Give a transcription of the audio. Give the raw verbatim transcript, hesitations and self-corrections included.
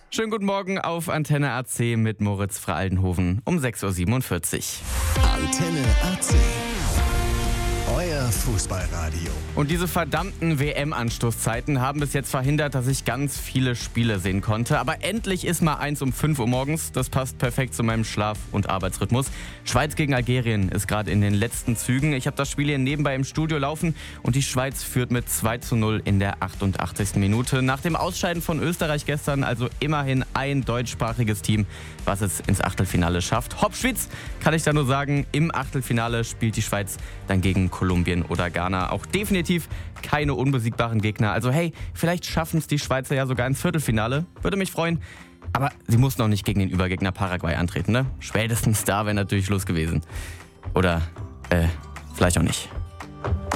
Schönen guten Morgen auf Antenne A C mit Moritz Frey-Aldenhoven um sechs Uhr siebenundvierzig. Antenne A C. Euer Fußballradio. Und diese verdammten W M-Anstoßzeiten haben bis jetzt verhindert, dass ich ganz viele Spiele sehen konnte. Aber endlich ist mal eins um fünf Uhr morgens. Das passt perfekt zu meinem Schlaf- und Arbeitsrhythmus. Schweiz gegen Algerien ist gerade in den letzten Zügen. Ich habe das Spiel hier nebenbei im Studio laufen und die Schweiz führt mit zwei zu null in der achtundachtzigsten Minute. Nach dem Ausscheiden von Österreich gestern also immerhin ein deutschsprachiges Team, was es ins Achtelfinale schafft. Hopp Schwitz, kann ich da nur sagen. Im Achtelfinale spielt die Schweiz dann gegen Kolumbien oder Ghana. Auch definitiv keine unbesiegbaren Gegner. Also hey, vielleicht schaffen es die Schweizer ja sogar ins Viertelfinale. Würde mich freuen. Aber sie mussten auch nicht gegen den Übergegner Paraguay antreten, ne? Spätestens da wäre natürlich Schluss gewesen. Oder, äh, vielleicht auch nicht.